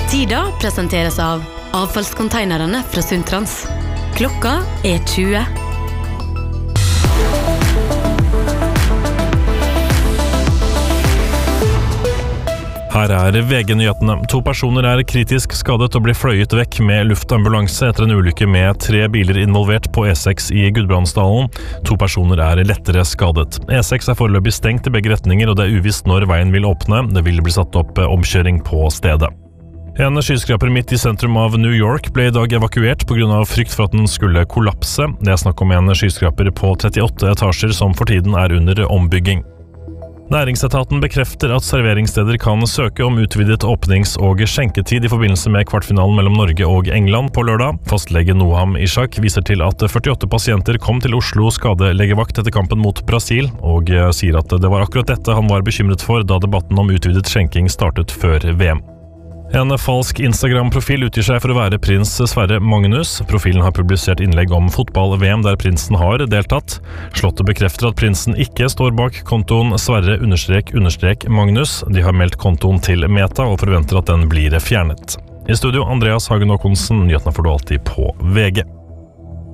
Tida presenteres av avfallskonteinerne fra Sundtrans. Klokka 20. Her VG-nyhetene. 2 personer kritisk skadet og blir fløyet vekk med luftambulanse etter en ulykke med 3 biler involvert på E6 i Gudbrandsdalen. 2 personer lettere skadet. E6 foreløpig stengt i begge retninger, og det uvisst når veien vil åpne. Det vil bli satt opp omkjøring på stedet. En skyskraper midt i sentrum av New York ble i dag evakuert på grunn av frykt for at den skulle kollapse. Det snakk om en skyskraper på 38 etasjer som for tiden under ombygging. Næringsetaten bekrefter at serveringssteder kan søke om utvidet åpnings- og skjenketid i forbindelse med kvartfinalen mellom Norge og England på lørdag. Fastlege Noam Ishak viser til at 48 pasienter kom til Oslo skadelegevakt etter kampen mot Brasil, og sier at det var akkurat dette han var bekymret for da debatten om utvidet skjenking startet før VM. En falsk Instagram-profil utgir seg for å være prins Sverre Magnus. Profilen har publisert innlegg om fotball-VM der prinsen har deltatt. Slottet bekrefter at prinsen ikke står bak kontoen Sverre_Magnus. De har meldt kontoen til Meta og forventer at den blir fjernet. I studio, Andreas Hagen Håkonsen. Nyhetene får du alltid på VG.